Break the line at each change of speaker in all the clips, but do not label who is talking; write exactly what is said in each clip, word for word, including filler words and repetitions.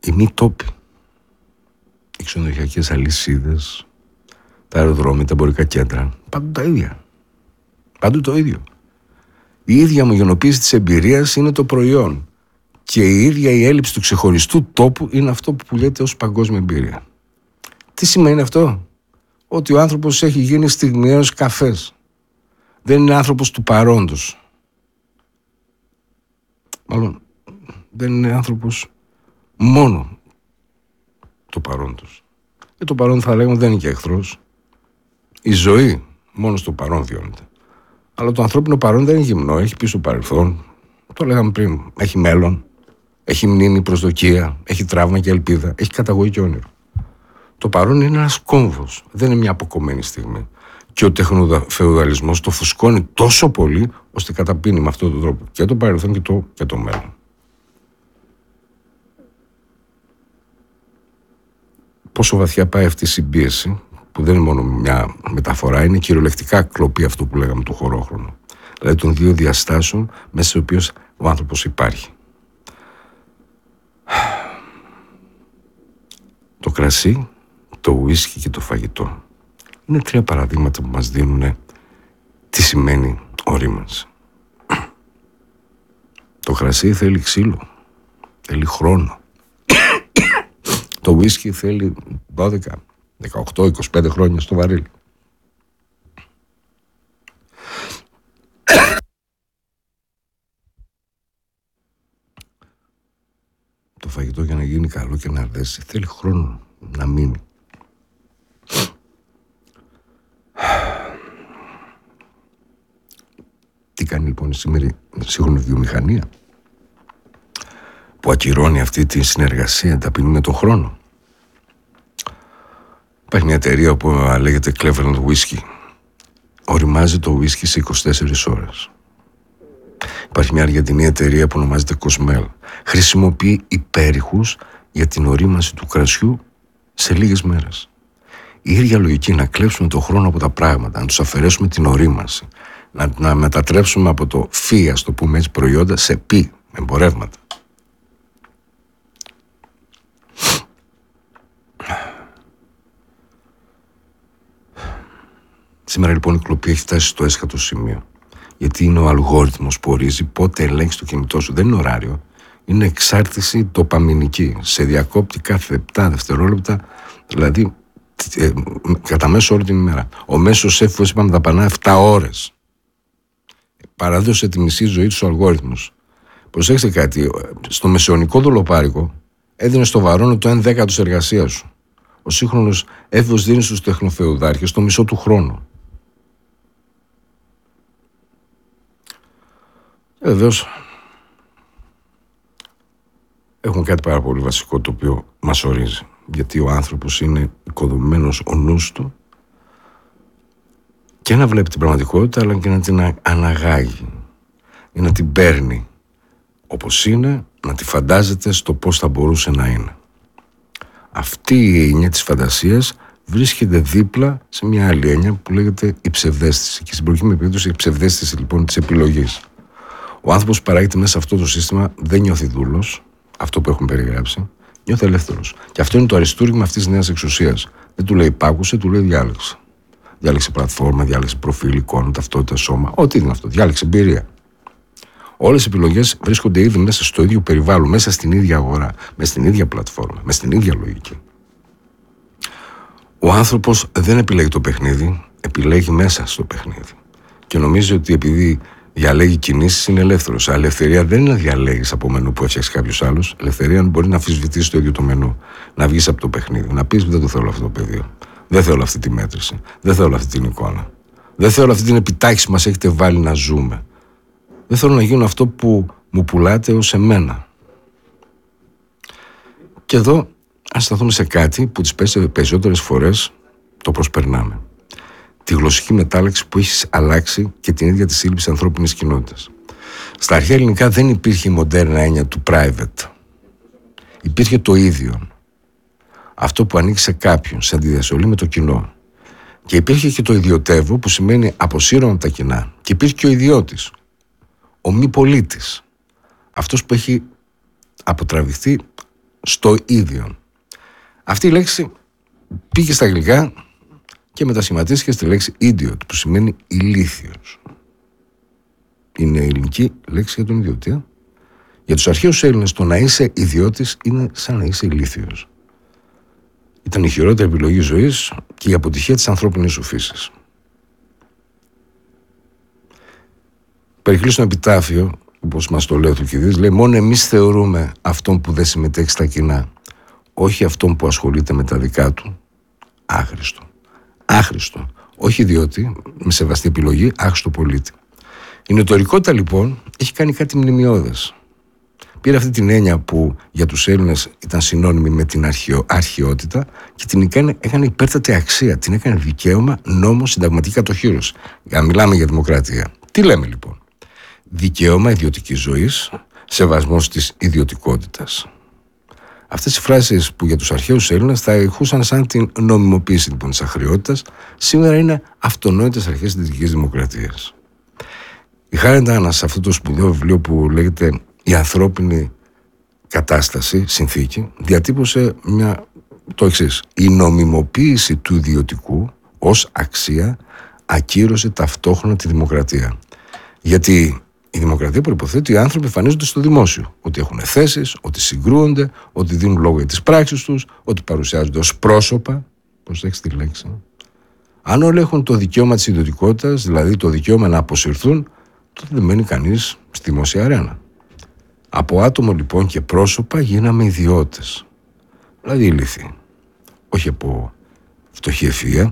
οι μη τόποι, οι ξενοδοχειακές αλυσίδες, τα αεροδρόμια, τα εμπορικά κέντρα, παντού τα ίδια. Παντού το ίδιο. Η ίδια ομογενοποίηση της εμπειρίας είναι το προϊόν και η ίδια η έλλειψη του ξεχωριστού τόπου είναι αυτό που πουλιέται ως παγκόσμια εμπειρία. Τι σημαίνει αυτό? Ότι ο άνθρωπος έχει γίνει στιγμιαίος καφές. Δεν είναι άνθρωπος του παρόντος. Μάλλον δεν είναι άνθρωπος μόνο του παρόντος. Και το παρόν θα λέγαμε δεν είναι και εχθρός. Η ζωή μόνο στο παρόν βιώνεται. Αλλά το ανθρώπινο παρόν δεν είναι γυμνό, έχει πίσω παρελθόν. Το λέγαμε πριν. Έχει μέλλον, έχει μνήμη, προσδοκία, έχει τραύμα και ελπίδα, έχει καταγωγή και όνειρο. Το παρόν είναι ένας κόμβος, δεν είναι μια αποκομμένη στιγμή. Και ο τεχνοφεουδαλισμός το φουσκώνει τόσο πολύ, ώστε καταπίνει με αυτόν τον τρόπο και το παρελθόν και το, και το μέλλον. Πόσο βαθιά πάει αυτή η συμπίεση, που δεν είναι μόνο μια μεταφορά, είναι κυριολεκτικά κλοπή αυτό που λέγαμε του χωρόχρονου. Δηλαδή των δύο διαστάσεων μέσα σε οποίες ο άνθρωπος υπάρχει. Το κρασί, το ουίσκι και το φαγητό είναι τρία παραδείγματα που μας δίνουν τι σημαίνει ορίμανση. Το κρασί θέλει ξύλο, θέλει χρόνο. Το ουίσκι θέλει δώδεκα, δεκαοκτώ, είκοσι πέντε χρόνια στο βαρύλι. Το φαγητό για να γίνει καλό και να αρέσει θέλει χρόνο να μείνει. Τι κάνει λοιπόν η σήμερα σύγχρονη βιομηχανία που ακυρώνει αυτή τη συνεργασία, ταπεινή με τον χρόνο? Υπάρχει μια εταιρεία που λέγεται Cleveland Whisky. Οριμάζει το whisky σε είκοσι τέσσερις ώρες. Υπάρχει μια αργεντινή εταιρεία που ονομάζεται Cosmel. Χρησιμοποιεί υπέρηχους για την ορίμανση του κρασιού σε λίγες μέρες. Η ίδια λογική, να κλέψουμε τον χρόνο από τα πράγματα, να τους αφαιρέσουμε την ορίμανση, να, να μετατρέψουμε από το φύ, ας το πούμε έτσι, προϊόντα σε πι, εμπορεύματα. Σήμερα λοιπόν η κλοπή έχει φτάσει στο έσχατο σημείο. Γιατί είναι ο αλγόριθμος που ορίζει πότε ελέγχει το κινητό σου. Δεν είναι ωράριο. Είναι εξάρτηση ντοπαμινική. Σε διακόπτει κάθε επτά δευτερόλεπτα, δηλαδή ε, κατά μέσο όρο την ημέρα. Ο μέσος έφηβος, είπαμε, δαπανά επτά ώρες. Παραδώσε τη μισή ζωή του αλγόριθμους. Προσέξτε κάτι. Στο μεσαιωνικό δολοπάρικο έδινε στο βαρόνο το ένα δέκατο της εργασίας σου. Ο σύγχρονος έφηβος δίνει στους τεχνοφεουδάρχες το μισό του χρόνου. Και βεβαίως έχουμε κάτι πάρα πολύ βασικό το οποίο μας ορίζει. Γιατί ο άνθρωπος είναι οικοδομημένος ο νους του και να βλέπει την πραγματικότητα, αλλά και να την αναγάγει ή να την παίρνει όπως είναι, να τη φαντάζεται στο πώς θα μπορούσε να είναι. Αυτή η έννοια της φαντασίας βρίσκεται δίπλα σε μια άλλη έννοια που λέγεται η ψευδαίσθηση. Και στην προηγούμενη περίπτωση η ψευδαίσθηση λοιπόν της επιλογής. Ο άνθρωπος που παράγεται μέσα σε αυτό το σύστημα δεν νιώθει δούλος, αυτό που έχουμε περιγράψει, νιώθει ελεύθερος. Και αυτό είναι το αριστούργημα αυτής της νέας εξουσίας. Δεν του λέει υπάκουσε, του λέει διάλεξε. Διάλεξε πλατφόρμα, διάλεξε προφίλ, εικόνα, ταυτότητα, σώμα. Ό,τι είναι αυτό. Διάλεξε εμπειρία. Όλες οι επιλογές βρίσκονται ήδη μέσα στο ίδιο περιβάλλον, μέσα στην ίδια αγορά, μέσα στην ίδια πλατφόρμα, μέσα στην ίδια λογική. Ο άνθρωπος δεν επιλέγει το παιχνίδι, επιλέγει μέσα στο παιχνίδι. Και νομίζει ότι επειδή διαλέγει κινήσεις είναι ελεύθερος. Αλλά ελευθερία δεν είναι να διαλέγεις από μενού που έφτιαξε κάποιος άλλος. Ελευθερία μπορεί να αμφισβητήσεις το ίδιο το μενού, να βγεις από το παιχνίδι, να πεις δεν το θέλω αυτό το πεδίο. Δεν θέλω αυτή τη μέτρηση. Δεν θέλω αυτή την εικόνα. Δεν θέλω αυτή την επιτάχυση που μας έχετε βάλει να ζούμε. Δεν θέλω να γίνω αυτό που μου πουλάτε ως εμένα. Και εδώ ας σταθούμε σε κάτι που τις περισσότερες φορές το προσπερνάμε. Τη γλωσσική μετάλλαξη που έχει αλλάξει και την ίδια τη σύλληψη ανθρώπινης κοινότητας. Στα αρχαία ελληνικά δεν υπήρχε η μοντέρνα έννοια του private. Υπήρχε το ίδιο. Αυτό που ανήκει σε κάποιον, σε αντιδιαστολή με το κοινό. Και υπήρχε και το ιδιωτεύω που σημαίνει αποσύρωμα από τα κοινά. Και υπήρχε και ο ιδιώτης. Ο μη πολίτης. Αυτός που έχει αποτραβηχθεί στο ίδιο. Αυτή η λέξη πήγε στα αγγλικά και μετασχηματίστηκε στη λέξη idiot, που σημαίνει ηλίθιος. Είναι η ελληνική λέξη για τον ιδιώτη. Για τους αρχαίους Έλληνες, το να είσαι ιδιώτης είναι σαν να είσαι ηλίθιος. Ήταν η χειρότερη επιλογή ζωής και η αποτυχία της ανθρώπινης σου φύσης. Περικλεί στο επιτάφιο, όπως μας το λέει ο Θουκυδής, λέει: μόνο εμείς θεωρούμε αυτόν που δεν συμμετέχει στα κοινά, όχι αυτόν που ασχολείται με τα δικά του, άχρηστο. Άχρηστο. Όχι ιδιώτη, με σεβαστή επιλογή, άχρηστο πολίτη. Η νεωτορικότητα λοιπόν έχει κάνει κάτι μνημειώδες. Πήρε αυτή την έννοια που για τους Έλληνες ήταν συνώνυμη με την αρχαιο, αρχαιότητα και την έκανε, έκανε υπέρτατη αξία. Την έκανε δικαίωμα, νόμο, συνταγματική κατοχήρωση. Για να μιλάμε για δημοκρατία. Τι λέμε λοιπόν? Δικαίωμα ιδιωτικής ζωής, σεβασμός της ιδιωτικότητας. Αυτές οι φράσεις που για τους αρχαίους Έλληνες θα ηχούσαν σαν την νομιμοποίηση λοιπόν της αχρειότητας, σήμερα είναι αυτονόητες αρχές της δυτικής δημοκρατίας. Η Χάρη Ντάνα, σε αυτό το σπουδαίο βιβλίο που λέγεται «Η ανθρώπινη κατάσταση, συνθήκη», διατύπωσε μια, το εξής: η νομιμοποίηση του ιδιωτικού ως αξία ακύρωσε ταυτόχρονα τη δημοκρατία. Γιατί η δημοκρατία προϋποθέτει ότι οι άνθρωποι εμφανίζονται στο δημόσιο, ότι έχουν θέσεις, ότι συγκρούονται, ότι δίνουν λόγο για τις πράξεις τους, ότι παρουσιάζονται ως πρόσωπα. Προσέξτε τη λέξη. Αν όλοι έχουν το δικαίωμα της ιδιωτικότητας, δηλαδή το δικαίωμα να αποσυρθούν, τότε δεν μένει κανείς στη δημόσια αρένα. Από άτομο λοιπόν και πρόσωπα γίναμε ιδιώτες. Δηλαδή ηλίθιοι. Όχι από φτωχή ευφυΐα,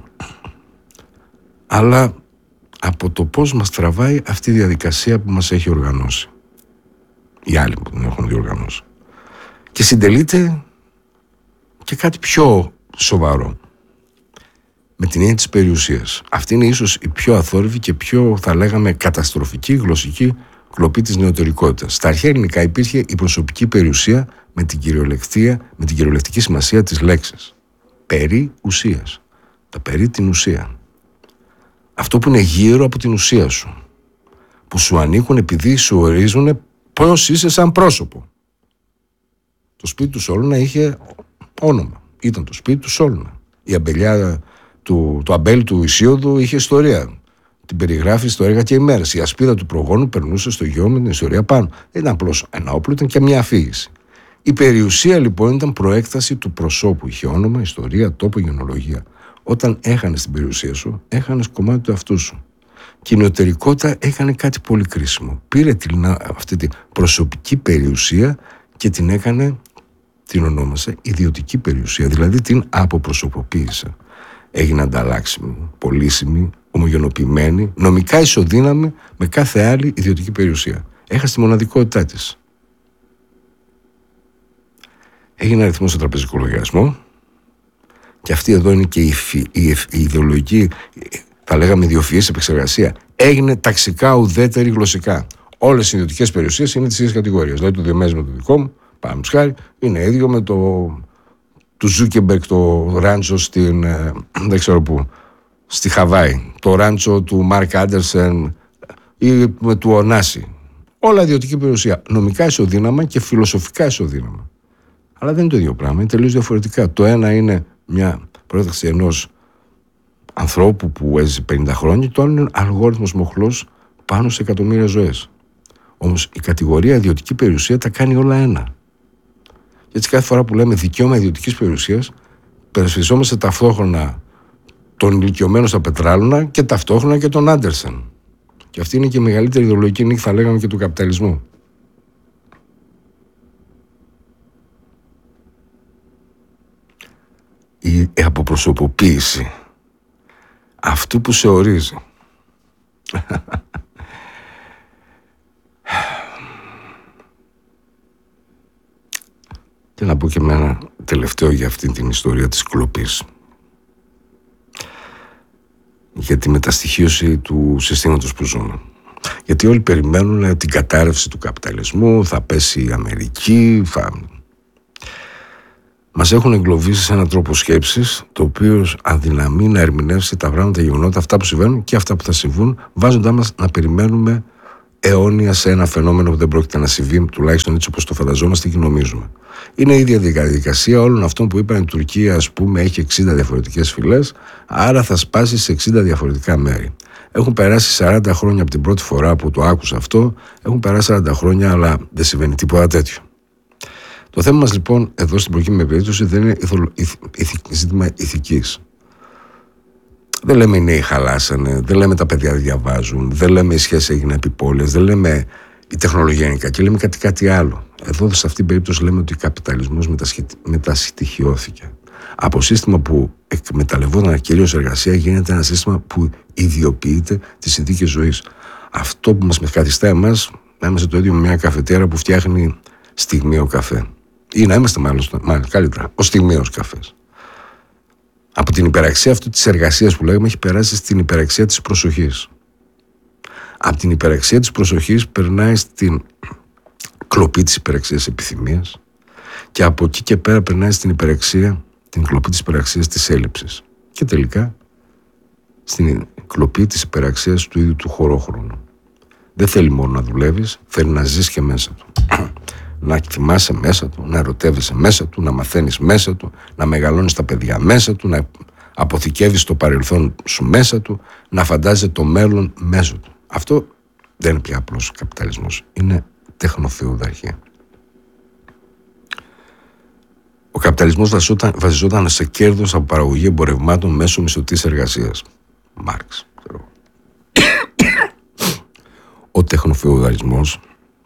αλλά από το πώς μας τραβάει αυτή η διαδικασία που μας έχει οργανώσει. Οι άλλοι που την έχουν διοργανώσει. Και συντελείται και κάτι πιο σοβαρό. Με την έννοια της περιουσίας. Αυτή είναι ίσως η πιο αθόρυβη και πιο, θα λέγαμε, καταστροφική γλωσσική κλοπή της νεωτερικότητας. Στα αρχαία ελληνικά υπήρχε η προσωπική περιουσία με την κυριολεκτία, με την κυριολεκτική σημασία της λέξης. Περί ουσίας. Τα περί την ουσία. Αυτό που είναι γύρω από την ουσία σου. Που σου ανήκουν επειδή σου ορίζουν πώς είσαι σαν πρόσωπο. Το σπίτι του Σόλωνα είχε όνομα. Ήταν το σπίτι του Σόλωνα. Η αμπελιά του, το αμπέλ του Ισίωδου είχε ιστορία. Την περιγράφει στο Έργα και ημέρες. Η ασπίδα του προγόνου περνούσε στο γιο με την ιστορία πάνω. Δεν ήταν απλώς ένα όπλο, ήταν και μια αφήγηση. Η περιουσία λοιπόν ήταν προέκταση του προσώπου. Είχε όνομα, ιστορία, τόπο, γενολογία. Όταν έχανες την περιουσία σου, έχανες κομμάτι του εαυτού σου. Και η νεωτερικότητα έκανε κάτι πολύ κρίσιμο. Πήρε την, αυτή την προσωπική περιουσία και την έκανε, την ονόμασε ιδιωτική περιουσία. Δηλαδή την αποπροσωποποίησε. Έγινε ανταλλάξιμη, πωλήσιμη, ομογενοποιημένη, νομικά ισοδύναμη με κάθε άλλη ιδιωτική περιουσία. Έχασε τη μοναδικότητά της. Έγινε αριθμό στο τραπεζικό λογαριασμό. Και αυτή εδώ είναι και η, η, η ιδεολογική, θα λέγαμε, ιδιοφυής επεξεργασία. Έγινε ταξικά ουδέτερη γλωσσικά. Όλες οι ιδιωτικές περιουσίες είναι της ίδιας κατηγορίας. Δηλαδή το Διομέζη με το δικό μου, πάμε χάρη, είναι ίδιο με το του Ζούκεμπερκ το ράντσο στην, ε, δεν ξέρω πού, στη Χαβάη. Το ράντσο του Μάρκ Άντερσεν ή με του Ονάση. Όλα ιδιωτική περιουσία. Νομικά ισοδύναμα και φιλοσοφικά ισοδύναμα. Αλλά δεν είναι το ίδιο πράγμα. Είναι τελείως διαφορετικά. Το ένα είναι μια πρόταξη ενός ανθρώπου που έζησε πενήντα χρόνια, το άλλο είναι αλγόριθμος μοχλός πάνω σε εκατομμύρια ζωές. Όμως η κατηγορία ιδιωτική περιουσία τα κάνει όλα ένα. Και έτσι κάθε φορά που λέμε δικαίωμα ιδιωτικής περιουσίας, περισφυζόμαστε ταυτόχρονα τον ηλικιωμένο στα πετράλωνα και ταυτόχρονα και τον Άντερσεν. Και αυτή είναι και η μεγαλύτερη ιδεολογική νίκη, θα λέγαμε, και του καπιταλισμού. Η αποπροσωποποίηση αυτού που σε ορίζει. Και να πω και με ένα τελευταίο για αυτή την ιστορία της κλοπής. Για τη μεταστοιχίωση του συστήματος που ζούμε. Γιατί όλοι περιμένουν την κατάρρευση του καπιταλισμού, θα πέσει η Αμερική, θα... Μας έχουν εγκλωβίσει σε έναν τρόπο σκέψης, το οποίο αδυναμεί να ερμηνεύσει τα πράγματα, τα γεγονότα, αυτά που συμβαίνουν και αυτά που θα συμβούν, βάζοντάς μας να περιμένουμε αιώνια σε ένα φαινόμενο που δεν πρόκειται να συμβεί, τουλάχιστον έτσι όπως το φανταζόμαστε και νομίζουμε. Είναι η ίδια διαδικασία όλων αυτών που είπαν η Τουρκία, ας πούμε, έχει εξήντα διαφορετικές φυλές, άρα θα σπάσει σε εξήντα διαφορετικά μέρη. Έχουν περάσει σαράντα χρόνια από την πρώτη φορά που το άκουσα αυτό, έχουν περάσει σαράντα χρόνια, αλλά δεν συμβαίνει τίποτα τέτοιο. Το θέμα μας λοιπόν εδώ στην προκειμένη περίπτωση δεν είναι ηθο, ηθ, ηθ, ζήτημα ηθικής. Δεν λέμε οι νέοι χαλάσανε, δεν λέμε τα παιδιά διαβάζουν, δεν λέμε οι σχέσεις έγιναν επιπόλαιες, δεν λέμε η τεχνολογία είναι κακή, λέμε κάτι, κάτι άλλο. Εδώ σε αυτήν την περίπτωση λέμε ότι ο καπιταλισμός μετασχητιώθηκε. Από σύστημα που εκμεταλλευόταν κυρίως εργασία γίνεται ένα σύστημα που ιδιοποιείται τις συνθήκες ζωής. Αυτό που μας καθιστά εμάς να είμαστε το ίδιο με μια καφετέρα που φτιάχνει στιγμίο καφέ. Ή να είμαστε μάλλον, μάλλον καλύτερα, ο στιγμίος καφές. Από την υπεραξία αυτή της εργασίας που λέγαμε έχει περάσει στην υπεραξία της προσοχής. Από την υπεραξία της προσοχής περνάει στην κλοπή της υπεραξίας επιθυμίας και από εκεί και πέρα περνάει στην υπεραξία, την κλοπή της υπεραξίας της έλλειψης και τελικά στην κλοπή της υπεραξίας του ίδιου του χωρόχρονου. Δεν θέλει μόνο να δουλεύεις, θέλει να ζεις και μέσα του. Να θυμάσαι μέσα του, να ερωτεύεσαι μέσα του, να μαθαίνεις μέσα του, να μεγαλώνεις τα παιδιά μέσα του, να αποθηκεύεις το παρελθόν σου μέσα του, να φαντάζεσαι το μέλλον μέσα του. Αυτό δεν είναι πια απλώς καπιταλισμός, είναι τεχνοφεουδαρχία. Ο καπιταλισμός βασιζόταν, βασιζόταν σε κέρδος από παραγωγή εμπορευμάτων μέσω μισθωτής εργασίας. Μάρξ. Ο τεχνοφεουδαρισμός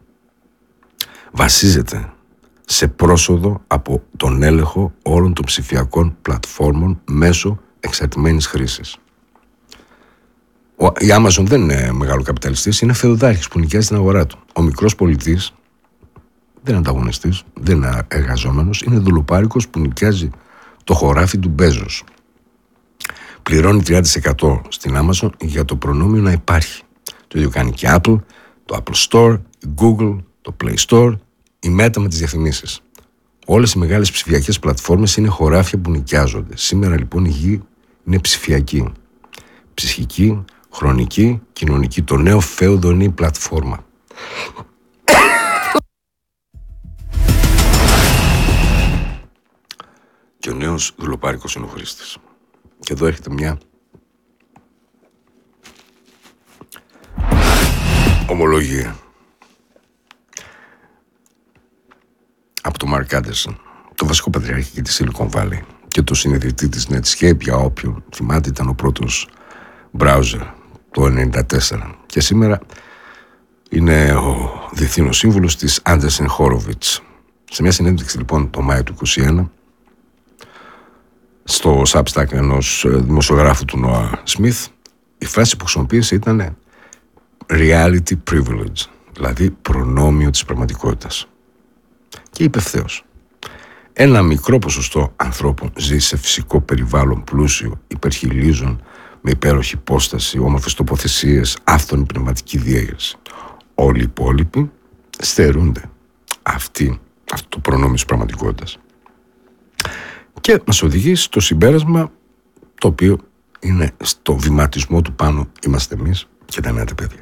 βασίζεται σε πρόσοδο από τον έλεγχο όλων των ψηφιακών πλατφόρμων μέσω εξαρτημένης χρήσης. Ο, η Amazon δεν είναι μεγάλο καπιταλιστής, είναι φεουδάρχης που νοικιάζει την αγορά του. Ο μικρός πολιτής δεν είναι ανταγωνιστής, δεν είναι εργαζόμενος, είναι δουλοπάρικος που νοικιάζει το χωράφι του Μπέζος. Πληρώνει τριάντα τοις εκατό στην Amazon για το προνόμιο να υπάρχει. Το ίδιο κάνει και Apple, το Apple Store, η Google, το Play Store, η Meta με τις διαφημίσεις. Όλες οι μεγάλες ψηφιακές πλατφόρμες είναι χωράφια που νοικιάζονται. Σήμερα λοιπόν η γη είναι ψηφιακή. Ψυχική, χρονική, κοινωνική. Το νέο φέουδο είναι η πλατφόρμα. Και ο νέος δουλοπάρικος είναι ο χρήστης. Και εδώ έρχεται μια ομολογία από τον Μαρκ Άντερσον, το βασικό πατριάρχη και τη Silicon Valley και το συνειδητή της Netscape, για όποιον θυμάται, ήταν ο πρώτος browser το ενενήντα τέσσερα και σήμερα είναι ο διευθύνος σύμβουλος της Andersen Horowitz. Σε μια συνέντευξη λοιπόν το Μάιο του είκοσι ένα στο Substack ενός δημοσιογράφου του Noah Smith, η φράση που χρησιμοποίησε ήταν reality privilege, δηλαδή προνόμιο της πραγματικότητας. Και είπε ευθέως, ένα μικρό ποσοστό ανθρώπων ζει σε φυσικό περιβάλλον πλούσιο, υπερχιλίζων, με υπέροχη υπόσταση, όμορφες τοποθεσίες, άφθονη πνευματική διέγερση. Όλοι οι υπόλοιποι στερούνται αυτή, αυτό το προνόμιο της πραγματικότητας. Και μας οδηγεί στο συμπέρασμα το οποίο είναι στο βηματισμό του πάνω είμαστε εμείς και τα νέα τα παιδιά.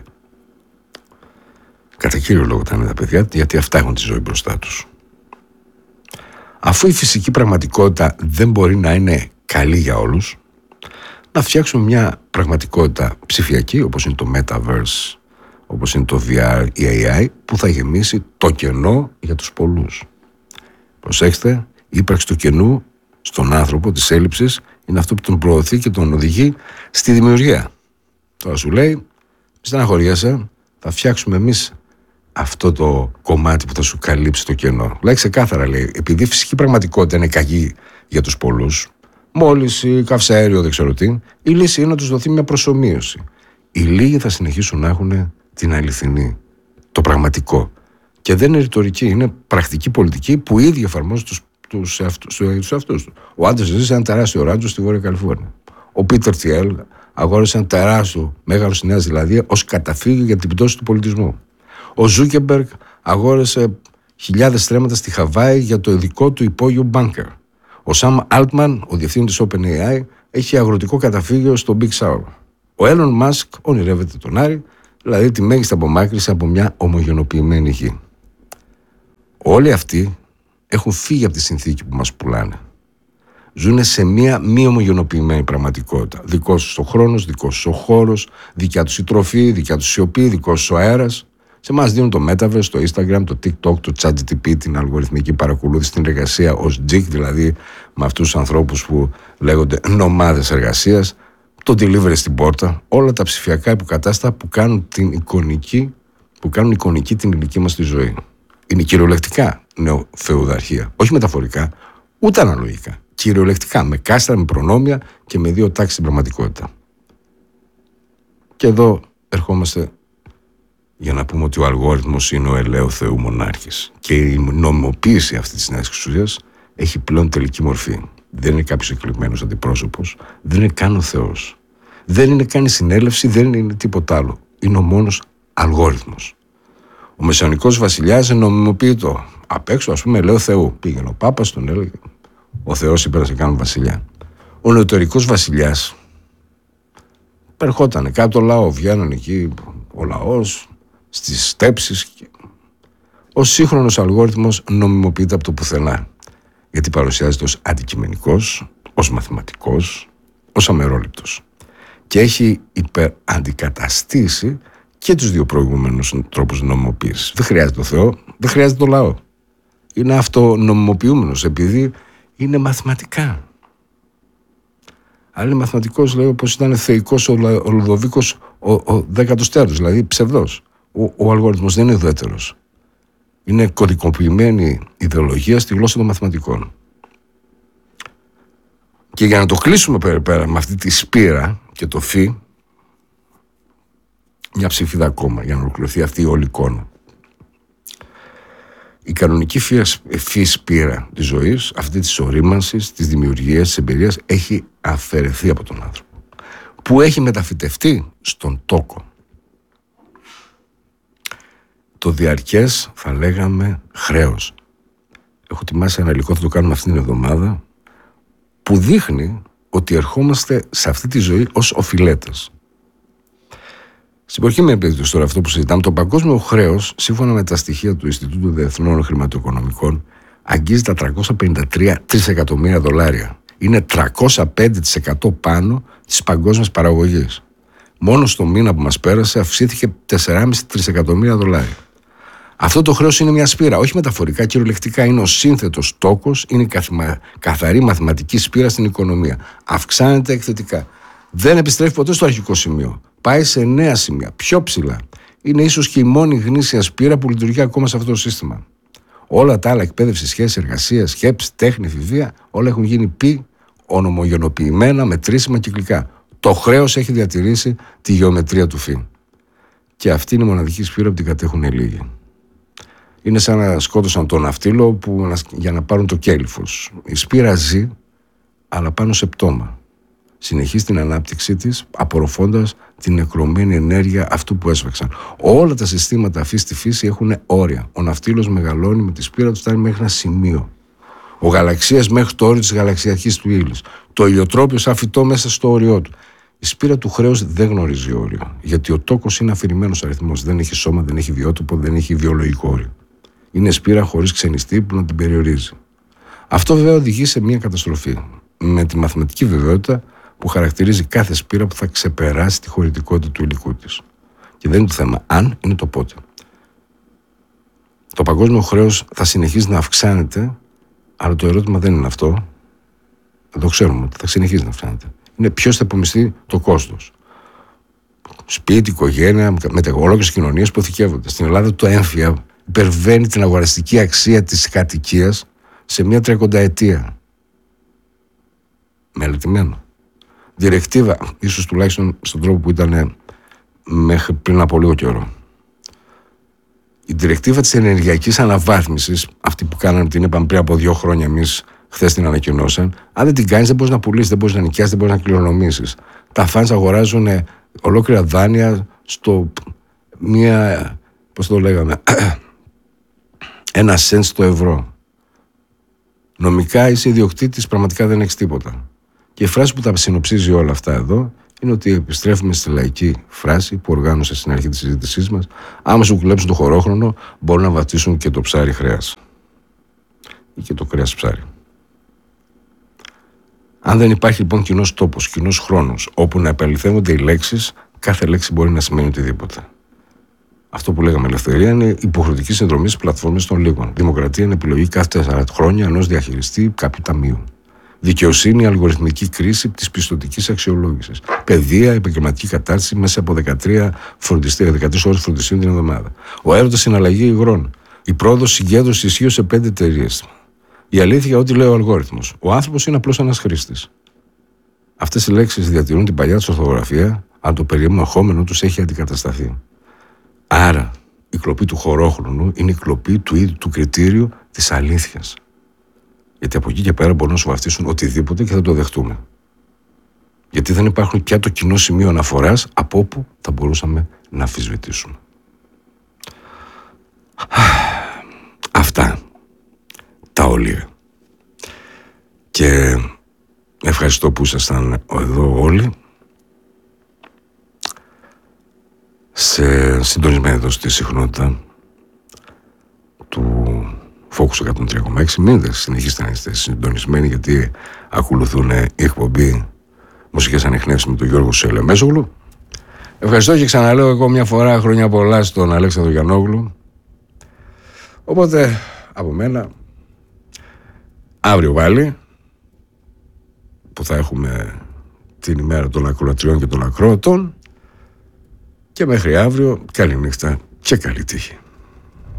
Κατά κύριο λόγο τα νέα τα παιδιά, γιατί αυτά έχουν τη ζωή μπροστά τους. Αφού η φυσική πραγματικότητα δεν μπορεί να είναι καλή για όλους, να φτιάξουμε μια πραγματικότητα ψηφιακή, όπως είναι το Metaverse, όπως είναι το βι αρ, η έι άι, που θα γεμίσει το κενό για τους πολλούς. Προσέξτε, η ύπαρξη του κενού στον άνθρωπο, της έλλειψης, είναι αυτό που τον προωθεί και τον οδηγεί στη δημιουργία. Τώρα σου λέει, μη στεναχωριέσαι, θα φτιάξουμε εμείς αυτό το κομμάτι που θα σου καλύψει το κενό. Λέει ξεκάθαρα, λέει, επειδή η φυσική πραγματικότητα είναι κακή για τους πολλούς, μόλις καυσαέριο, δεν ξέρω τι, η λύση είναι να τους δοθεί μια προσομοίωση. Οι λίγοι θα συνεχίσουν να έχουν την αληθινή, το πραγματικό. Και δεν είναι ρητορική, είναι πρακτική πολιτική που ήδη εφαρμόζει τους, τους, τους, τους εαυτούς του. Ο άντρας ζει σε ένα τεράστιο ράντζο στη Βόρεια Καλιφόρνια. Ο Πίτερ Τιέλ αγόρασε ένα τεράστιο μέγαρο στη Νέα Ζηλανδία ως καταφύγιο για την πτώση του πολιτισμού. Ο Ζούκεμπεργκ αγόρασε χιλιάδες στρέμματα στη Χαβάη για το δικό του υπόγειο μπάνκερ. Ο Σαμ Altman, ο διευθύνης της OpenAI, έχει αγροτικό καταφύγιο στο Big Sur. Ο Elon Musk ονειρεύεται τον Άρη Δηλαδή τη μέγιστη απομάκρυνση από μια ομογενοποιημένη γη. Όλοι αυτοί έχουν φύγει από τη συνθήκη που μας πουλάνε. Ζούνε σε μια μη ομογενοποιημένη πραγματικότητα. Δικός τους ο χρόνος, δικός τους ο χώρος, δικιά τους η τροφή, δικιά τους η σιωπή, δικός τους ο αέρας. Σε εμάς δίνουν το Metaverse, το Instagram, το TikTok, το ChatGPT, την αλγοριθμική παρακολούθηση, την εργασία ως τζικ, δηλαδή με αυτούς τους ανθρώπους που λέγονται νομάδες εργασίας, το delivery στην πόρτα, όλα τα ψηφιακά υποκατάστατα που κάνουν την εικονική, που κάνουν εικονική την ηλική μας τη ζωή. Είναι κυριολεκτικά νεοφεουδαρχία, όχι μεταφορικά, ούτε αναλογικά. Κυριολεκτικά, με κάστρα, με προνόμια και με δύο τάξεις στην πραγματικότητα. Και εδώ ερχόμαστε για να πούμε ότι ο αλγόριθμος είναι ο ελαίου Θεού μονάρχης. Και η νομιμοποίηση αυτή της νέας εξουσίας έχει πλέον τελική μορφή. Δεν είναι κάποιος εκλεγμένος αντιπρόσωπος, δεν είναι καν ο Θεός. Δεν είναι καν η συνέλευση, δεν είναι τίποτα άλλο. Είναι ο μόνος αλγόριθμος. Ο μεσαιωνικός βασιλιάς νομιμοποιητό. Απ' έξω, ας πούμε, ελαίου Θεού. Πήγαινε ο Πάπας, τον έλεγε. Ο Θεός είπε να σε κάνουν βασιλιά. Ο νεωτερικός βασιλιάς περχότανε κάτω το λαό, βγαίνουν εκεί ο λαός στις στέψεις. Ο σύγχρονος αλγόριθμος νομιμοποιείται από το πουθενά, γιατί παρουσιάζεται ως αντικειμενικός, ως μαθηματικός, ως αμερόληπτος και έχει υπεραντικαταστήσει και τους δύο προηγούμενους τρόπους νομιμοποίησης. Δεν χρειάζεται το Θεό, δεν χρειάζεται το λαό. Είναι αυτονομιμοποιούμενος επειδή είναι μαθηματικά. Αν είναι μαθηματικός, λέω, πως ήταν θεϊκός ο, ο Λουδοβίκος ο, ο δέκατος τέταρτος, δηλαδή ψευδός. Ο, ο αλγόριθμος δεν είναι ουδέτερος. Είναι κωδικοποιημένη ιδεολογία στη γλώσσα των μαθηματικών. Και για να το κλείσουμε πέρα, πέρα με αυτή τη σπήρα και το φι, μια ψηφίδα ακόμα για να ολοκληρωθεί αυτή η όλη εικόνα. Η κανονική φύ σπήρα της ζωής, αυτή της ορίμανσης, της δημιουργίας, της εμπειρίας, έχει αφαιρεθεί από τον άνθρωπο, που έχει μεταφυτευτεί στον τόκο. Το διαρκές, θα λέγαμε, χρέος. Έχω ετοιμάσει ένα υλικό, θα το κάνουμε αυτήν την εβδομάδα, που δείχνει ότι ερχόμαστε σε αυτή τη ζωή ως οφειλέτες. Στην προκειμένη περίπτωση τώρα αυτό που συζητάμε, το παγκόσμιο χρέος, σύμφωνα με τα στοιχεία του Ινστιτούτου Διεθνών Χρηματοοικονομικών, αγγίζει τα τριακόσια πενήντα τρία τρισεκατομμύρια δολάρια. Είναι τριακόσια πέντε τοις εκατό πάνω της παγκόσμιας παραγωγής. Μόνο στο μήνα που μας πέρασε αυξήθηκε τέσσερα κόμμα πέντε τρισεκατομμύρια δολάρια. Αυτό το χρέος είναι μια σπήρα, όχι μεταφορικά, κυριολεκτικά είναι ο σύνθετος τόκος, είναι η καθημα... καθαρή μαθηματική σπήρα στην οικονομία. Αυξάνεται εκθετικά. Δεν επιστρέφει ποτέ στο αρχικό σημείο. Πάει σε νέα σημεία, πιο ψηλά. Είναι ίσως και η μόνη γνήσια σπήρα που λειτουργεί ακόμα σε αυτό το σύστημα. Όλα τα άλλα, εκπαίδευση, σχέση, εργασία, σκέψη, τέχνη, εφηβεία, όλα έχουν γίνει πι, ονομογενοποιημένα, μετρήσιμα κυκλικά. Το χρέος έχει διατηρήσει τη γεωμετρία του φι. Και αυτή είναι η μοναδική σπήρα που την κατέχουν οι λίγοι. Είναι σαν να σκότωσαν τον ναυτίλο που, για να πάρουν το κέλυφος. Η σπήρα ζει, αλλά πάνω σε πτώμα. Συνεχίζει την ανάπτυξή της, απορροφώντας την νεκρωμένη ενέργεια αυτού που έσφαξαν. Όλα τα συστήματα αυτή στη φύση έχουν όρια. Ο ναυτίλος μεγαλώνει με τη σπήρα του, φτάνει μέχρι ένα σημείο. Ο γαλαξίας μέχρι το όριο της γαλαξιακής του ύλης. Το ηλιοτρόπιο σαν φυτό μέσα στο όριό του. Η σπήρα του χρέους δεν γνωρίζει όριο. Γιατί ο τόκος είναι αφηρημένος αριθμός. Δεν έχει σώμα, δεν έχει βιότοπο, δεν έχει βιολογικό όριο. Είναι σπήρα χωρίς ξενιστή που να την περιορίζει. Αυτό βέβαια οδηγεί σε μια καταστροφή. Με τη μαθηματική βεβαιότητα που χαρακτηρίζει κάθε σπήρα που θα ξεπεράσει τη χωρητικότητα του υλικού της. Και δεν είναι το θέμα αν, είναι το πότε. Το παγκόσμιο χρέος θα συνεχίζει να αυξάνεται, αλλά το ερώτημα δεν είναι αυτό. Εδώ ξέρουμε ότι θα συνεχίζει να αυξάνεται. Είναι ποιος θα υπομειστεί το κόστος. Σπίτι, οικογένεια, ολόκληρες κοινωνίες που αποθηκεύονται. Στην Ελλάδα το έμφυα υπερβαίνει την αγοραστική αξία της κατοικίας σε μια τριακονταετία. Μελετημένο. Διρεκτίβα, ίσως τουλάχιστον στον τρόπο που ήταν μέχρι πριν από λίγο καιρό. Η διρεκτίβα της ενεργειακής αναβάθμισης, αυτή που κάναμε, την είπαμε πριν από δύο χρόνια εμείς, χθες την ανακοινώσαν. Αν δεν την κάνεις, δεν μπορείς να πουλήσεις, δεν μπορείς να νοικιάσεις, δεν μπορείς να κληρονομήσεις. Τα φανς αγοράζουν ολόκληρα δάνεια στο μία, πώς το λέγαμε, ένα σεντ στο ευρώ. Νομικά είσαι ιδιοκτήτης, πραγματικά δεν έχεις τίποτα. Και η φράση που τα συνοψίζει όλα αυτά εδώ είναι ότι επιστρέφουμε στη λαϊκή φράση που οργάνωσε στην αρχή της συζήτησής μας: άμα σου κλέψουν το χωρόχρονο, μπορούν να βατήσουν και το ψάρι χρέας. Ή και το κρέας ψάρι. Αν δεν υπάρχει λοιπόν κοινός τόπος, κοινός χρόνος, όπου να επαληθεύονται οι λέξεις, κάθε λέξη μπορεί να σημαίνει οτιδήποτε. Αυτό που λέγαμε ελευθερία είναι υποχρεωτική συνδρομή στις πλατφόρμες των λίγων. Δημοκρατία είναι επιλογή κάθε τέσσερα χρόνια ενός διαχειριστή κάποιου ταμείου. Δικαιοσύνη, αλγοριθμική κρίση της πιστωτικής αξιολόγησης. Παιδεία, επαγγελματική κατάρτιση μέσα από δεκατρία φροντιστήρια, δεκατρείς ώρες φροντιστήρια την εβδομάδα. Ο έρωτας συναλλαγή υγρών. Η πρόοδος συγκέντρωση ισχύω σε πέντε εταιρείες. Η αλήθεια, ό,τι λέει ο αλγόριθμος. Ο άνθρωπος είναι απλώς ένας χρήστης. Αυτές οι λέξεις διατηρούν την παλιά τους ορθογραφία, αν το περιεχόμενο τους έχει αντικατασταθεί. Άρα, η κλοπή του χωρόχρονου είναι η κλοπή του ίδιου του κριτήριου της αλήθειας. Γιατί από εκεί και πέρα μπορούν να σου βαφτίσουν οτιδήποτε και θα το δεχτούμε. Γιατί δεν υπάρχουν πια το κοινό σημείο αναφοράς από όπου θα μπορούσαμε να αμφισβητήσουμε. Αυτά τα ολίγα. Και ευχαριστώ που ήσασταν εδώ όλοι, σε συντονισμένη εδώ στη συχνότητα του Focus εκατόν τρία κόμμα έξι. Μείνετε, συνεχίστε να είστε συντονισμένοι, γιατί ακολουθούν η εκπομπή Μουσικές Ανιχνεύσεις με τον Γιώργο Σελεμέσογλου. Ευχαριστώ και ξαναλέω εγώ μια φορά χρόνια πολλά στον Αλέξανδρο Γιαννόγλου. Οπότε από μένα αύριο πάλι, που θα έχουμε την ημέρα των ακροατριών και των ακροατών, και μέχρι αύριο καλή νύχτα και καλή τύχη.